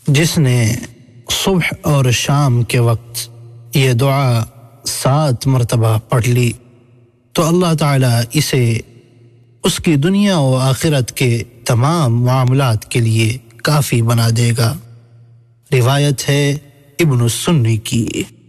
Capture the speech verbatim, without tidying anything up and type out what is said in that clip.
जिसने सुबह और शाम के वक्त ये दुआ सात मरतबा पढ़ ली तो अल्लाह ताला इसे उसकी दुनिया और आखिरत के तमाम मामलात के लिए काफ़ी बना देगा। रिवायत है इब्न सुन्नी की।